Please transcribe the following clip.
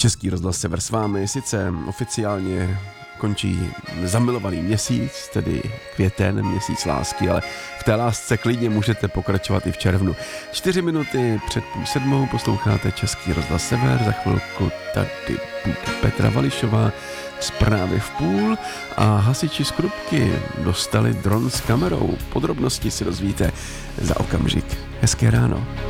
Český rozhlas Sever s vámi, sice oficiálně končí zamilovaný měsíc, tedy květen, měsíc lásky, ale v té lásce klidně můžete pokračovat i v červnu. 4 minuty před 6:30 posloucháte Český rozhlas Sever, za chvilku tady bude Petra Vališová, zprávy v půl a hasiči z Krupky dostali dron s kamerou. Podrobnosti si dozvíte za okamžik. Hezké ráno.